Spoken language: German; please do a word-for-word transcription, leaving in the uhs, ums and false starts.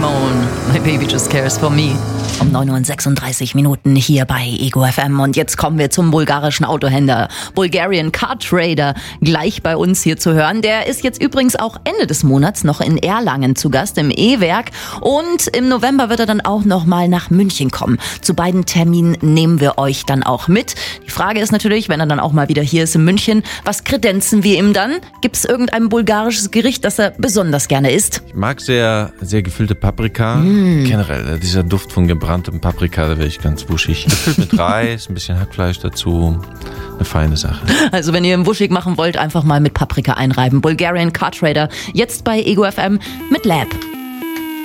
Simone, My Baby Just Cares For Me. Um neun Uhr und sechsunddreißig Minuten hier bei Ego F M. Und jetzt kommen wir zum bulgarischen Autohändler Bulgarian Car Trader, gleich bei uns hier zu hören. Der ist jetzt übrigens auch Ende des Monats noch in Erlangen zu Gast im E-Werk. Und im November wird er dann auch noch mal nach München kommen. Zu beiden Terminen nehmen wir euch dann auch mit. Die Frage ist natürlich, wenn er dann auch mal wieder hier ist in München, was kredenzen wir ihm dann? Gibt es irgendein bulgarisches Gericht, das er besonders gerne isst? Ich mag sehr, sehr gefüllte Paprika. Mm. Generell, dieser Duft von gebranntem Paprika, da wäre ich ganz wuschig. Gefüllt mit Reis, ein bisschen Hackfleisch dazu. Eine feine Sache. Also wenn ihr ihn wuschig machen wollt, einfach mal mit Paprika einreiben. Bulgarian Car Trader, jetzt bei Ego F M mit Lab.